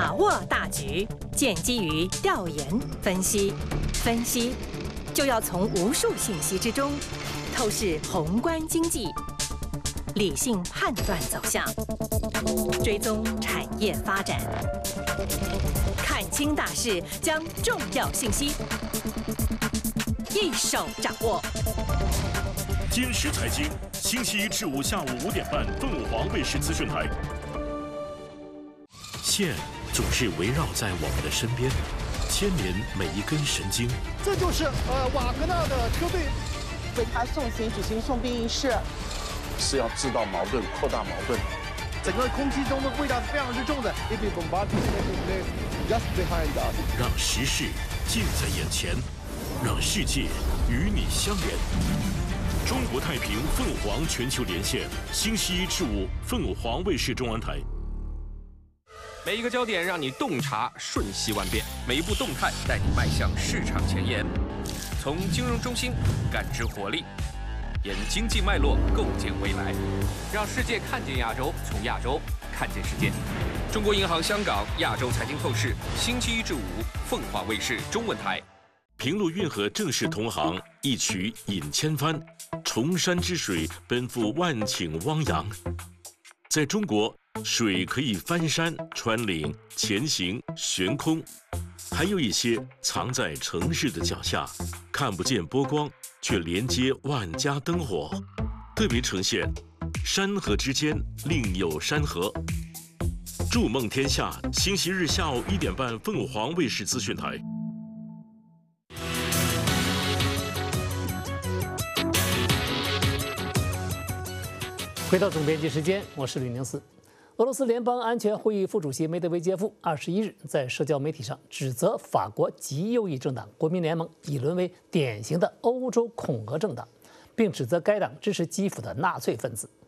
把握大局，建基于调研分析，分析就要从无数信息之中透视宏观经济，理性判断走向，追踪产业发展，看清大势，将重要信息一手掌握。 坚实财经，星期一至五下午5点半，凤凰卫视资讯台。线总是围绕在我们的身边，牵连每一根神经。 这就是瓦格纳的车队为他送行举行送殡仪式， 是要制造矛盾、扩大矛盾。 整个空气中的味道是非常之重的。 让时事近在眼前，让世界与你相连。中国太平凤凰全球连线，星期一至五，凤凰卫视中文台。 每一个焦点让你洞察瞬息万变，每一步动态带你迈向市场前沿。从金融中心感知活力，沿经济脉络构建未来，让世界看见亚洲，从亚洲看见世界。中国银行香港亚洲财经透视，星期一至五，凤凰卫视中文台。 平陆运河正是同行，一曲引千帆，崇山之水奔赴万顷汪洋。在中国，水可以翻山、穿岭、前行、悬空，还有一些藏在城市的脚下，看不见波光，却连接万家灯火，特别呈现山河之间另有山河。筑梦天下，星期日下午1点半，凤凰卫视资讯台。 回到总编辑时间，我是吕宁思。俄罗斯联邦安全会议副主席梅德韦杰夫21日在社交媒体上指责法国极右翼政党国民联盟已沦为典型的欧洲恐俄政党，并指责该党支持基辅的纳粹分子。